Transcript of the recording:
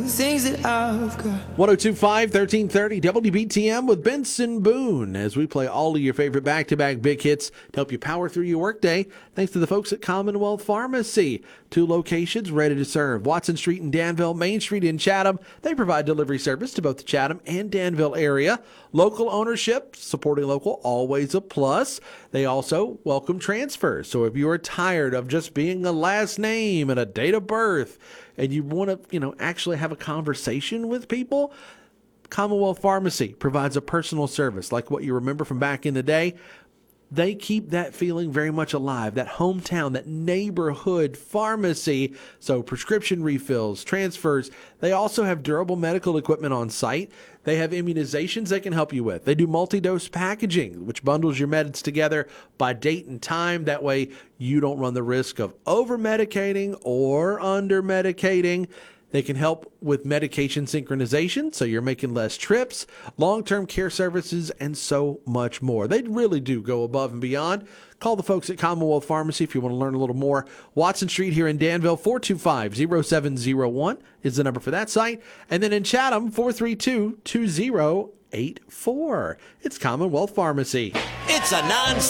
Things that I've got. 1025 1330 WBTM with Benson Boone as we play all of your favorite back-to-back big hits to help you power through your workday. Thanks to the folks at Commonwealth Pharmacy. 2 locations ready to serve. Watson Street in Danville, Main Street in Chatham. They provide delivery service to both the Chatham and Danville area. Local ownership, supporting local, always a plus. They also welcome transfers. So if you are tired of just being a last name and a date of birth, and you want to, actually have a conversation with people, Commonwealth Pharmacy provides a personal service like what you remember from back in the day. They keep that feeling very much alive, that hometown, that neighborhood pharmacy. So prescription refills, transfers. They also have durable medical equipment on site. They have immunizations they can help you with. They do multi-dose packaging, which bundles your meds together by date and time. That way you don't run the risk of over-medicating or under-medicating. They can help with medication synchronization, so you're making less trips, long-term care services, and so much more. They really do go above and beyond. Call the folks at Commonwealth Pharmacy if you want to learn a little more. Watson Street here in Danville, 425-0701 is the number for that site. And then in Chatham, 432-2084. It's Commonwealth Pharmacy. It's a non